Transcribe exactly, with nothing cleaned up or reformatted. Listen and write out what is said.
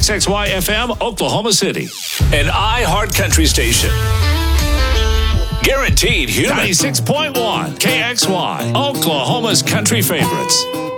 X X Y F M, Oklahoma City. An iHeart Country station. Guaranteed human. ninety-six point one K X Y, Oklahoma's country favorites.